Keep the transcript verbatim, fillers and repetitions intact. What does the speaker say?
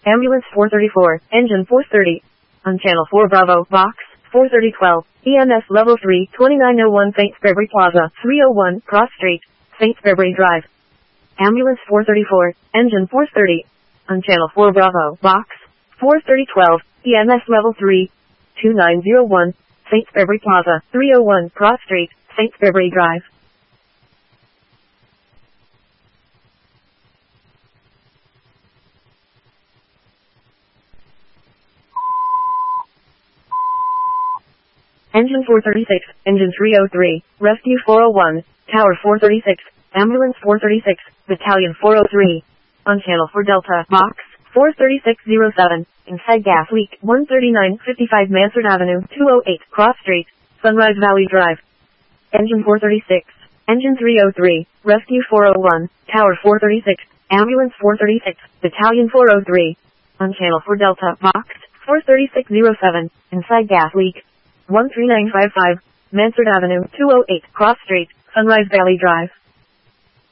Ambulance four thirty-four, engine four thirty. On channel four Bravo, box, four thirty twelve, E M S level three, twenty-nine oh one Saintsbury Plaza, three oh one, Cross Street, Saintsbury Drive. Ambulance four thirty-four, engine four thirty. On channel four Bravo, box, four thirty twelve, E M S level three, twenty-nine oh one, Saintsbury Plaza, three oh one, Cross Street, Saintsbury Drive. Engine four thirty-six, engine three oh three, rescue four oh one, tower four thirty-six, ambulance four thirty-six, battalion four oh three. On channel four Delta, box, four thirty-six oh seven, inside gas leak, one thirty-nine fifty-five Mansard Avenue, two oh eight, Cross Street, Sunrise Valley Drive. Engine four thirty-six, engine three oh three, rescue four oh one, tower four thirty-six, ambulance four thirty-six, battalion four oh three. On channel four Delta, box, four thirty-six oh seven, inside gas leak, one three nine five five, Mansard Avenue, two oh eight, Cross Street, Sunrise Valley Drive.